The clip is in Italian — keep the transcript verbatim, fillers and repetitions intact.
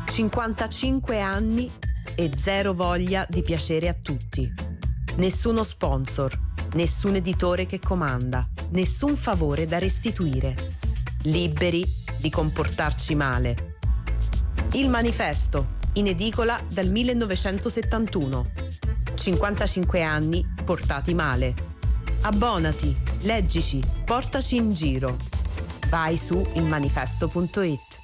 cinquantacinque anni e zero voglia di piacere a tutti. Nessuno sponsor, nessun editore che comanda, nessun favore da restituire. Liberi di comportarci male. Il Manifesto, in edicola dal millenovecentosettantuno. cinquantacinque anni portati male. Abbonati, leggici, portaci in giro. Vai su il manifesto punto it.